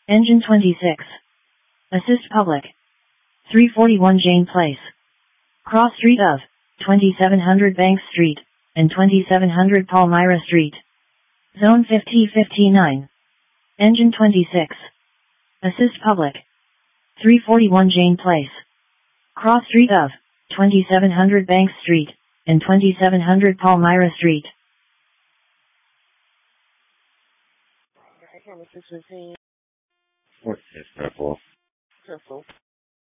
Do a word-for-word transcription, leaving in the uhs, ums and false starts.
Engine twenty-six. Assist public. three forty-one Jane Place. Cross street of twenty-seven hundred Banks Street and twenty-seven hundred Palmyra Street. Zone fifty fifty-nine. Engine twenty-six. Assist public. three forty-one Jane Place. Cross street of twenty-seven hundred Banks Street and twenty-seven hundred Palmyra Street. What's this, Purple? Purple.